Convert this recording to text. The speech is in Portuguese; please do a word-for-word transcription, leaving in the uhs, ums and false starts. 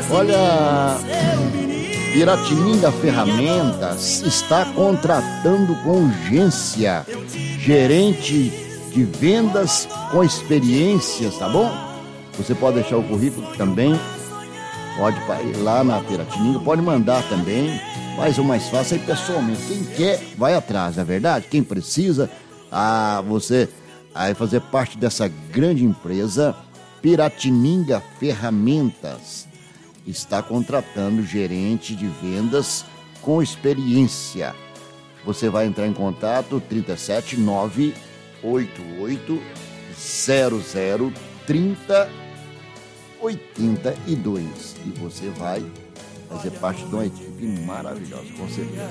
Olha, Piratininga Ferramentas está contratando com urgência gerente de vendas com experiências, tá bom? Você pode deixar o currículo também, pode ir lá na Piratininga, pode mandar também, mas o mais fácil é ir pessoalmente. Quem quer, vai atrás, não é verdade? Quem precisa, ah, você vai fazer parte dessa grande empresa, Piratininga Ferramentas. Está contratando gerente de vendas com experiência. Você vai entrar em contato trinta e sete, nove oito oito, zero zero, trinta, oitenta e dois. E você vai fazer parte de uma equipe maravilhosa, com certeza.